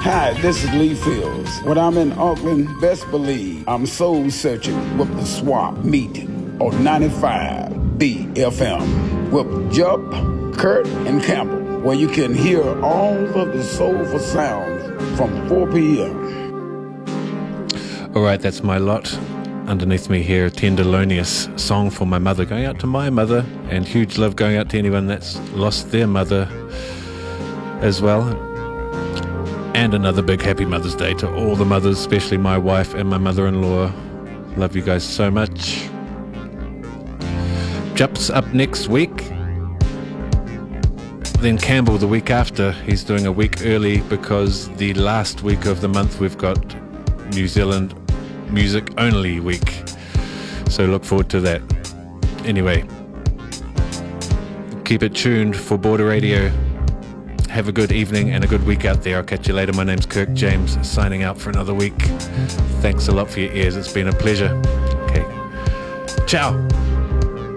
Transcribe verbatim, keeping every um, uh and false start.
Hi, this is Lee Fields. When I'm in Auckland, best believe I'm soul searching with the Swamp meeting on ninety-five B F M with Jupp, Kurt, and Campbell, where you can hear all of the soulful sounds from four p.m. All right, that's my lot. Underneath me here, Tenderlonious, song for my mother, going out to my mother, and huge love going out to anyone that's lost their mother as well. And another big happy Mother's Day to all the mothers, especially my wife and my mother-in-law. Love you guys so much. Jupp's up next week. Then Campbell the week after. He's doing a week early because the last week of the month we've got New Zealand Music Only Week. So look forward to that. Anyway, keep it tuned for Border Radio. Have a good evening and a good week out there. I'll catch you later. My name's Kirk James, signing out for another week. Thanks a lot for your ears. It's been a pleasure. Okay. Ciao.